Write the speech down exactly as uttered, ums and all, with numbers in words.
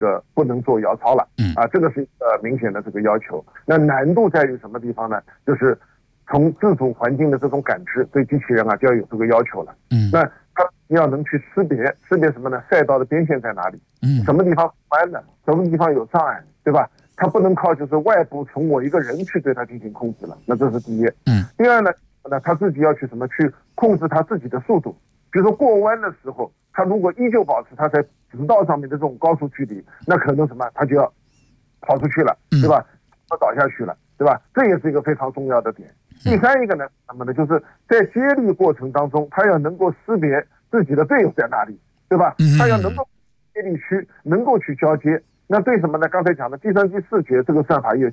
个不能做摇操了，啊，这个是一个明显的这个要求。那难度在于什么地方呢？就是从自主环境的这种感知，对机器人啊就要有这个要求了。 嗯， 那它要能去识别，识别什么呢？赛道的边线在哪里？ 嗯， 什么地方弯的，什么地方有障碍，对吧？它不能靠就是外部从我一个人去对它进行控制了，那这是第一。 嗯， 第二呢，那他自己要去什么去控制他自己的速度，比如说过弯的时候，他如果依旧保持他在直道上面的这种高速距离，那可能什么，他就要跑出去了，对吧？要倒下去了，对吧？这也是一个非常重要的点。第三一个呢，那么呢，就是在接力过程当中，他要能够识别自己的队友在哪里，对吧？他要能够接力区能够去交接。那对什么呢？刚才讲的计算机视觉这个算法也